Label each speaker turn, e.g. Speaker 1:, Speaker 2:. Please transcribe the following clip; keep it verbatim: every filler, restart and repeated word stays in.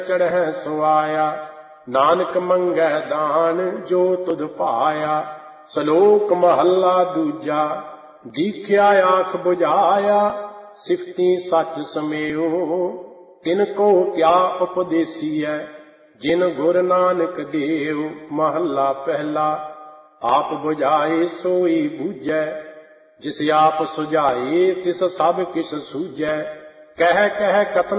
Speaker 1: ਚੜ੍ਹੈ ਸੁਆਇਆ। ਨਾਨਕ ਮੰਗੈ ਦਾਨ ਜੋ ਤੁਧ ਭਾਇਆ। ਸ਼ਲੋਕ ਮਹੱਲਾ ਦੂਜਾ। ਦੀਖਿਆ ਆਖ ਬੁਝਾਇਆ ਸਿਫਤੀ ਸੱਚ ਸਮੇਉ। ਤਿਨ ਕੋ ਕਿਆ ਉਪਦੇਸੀਐ ਜਿਨ ਗੁਰ ਨਾਨਕ ਦੇਉ। ਮਹੱਲਾ ਪਹਿਲਾ। ਆਪ ਬੁਝਾਏ ਸੋਈ ਬੂਝੈ ਜਿਸ ਆਪ ਸੁਝਾਏ ਤਿਸ ਸਭ ਕਿਛ ਸੂਝੈ। ਕਹਿ ਕਹਿ ਕਤਨ